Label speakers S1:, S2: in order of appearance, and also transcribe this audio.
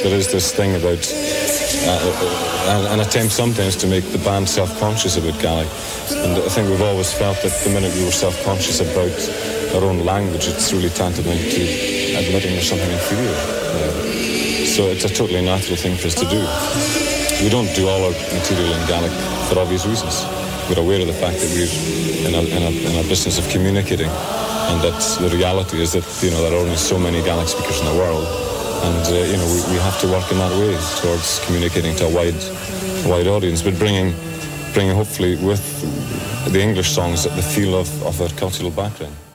S1: there is this thing about an attempt sometimes to make the band self-conscious about Gaelic. And I think we've always felt that the minute we were self-conscious about our own language, it's really tantamount to admitting there's something inferior. So it's a totally natural thing for us to do. We don't do all our material in Gaelic for obvious reasons. We're aware of the fact that we're in a business of communicating, and that the reality is that there are only so many Gaelic speakers in the world, and we have to work in that way towards communicating to a wide audience, but bringing hopefully with the English songs the feel of their cultural background.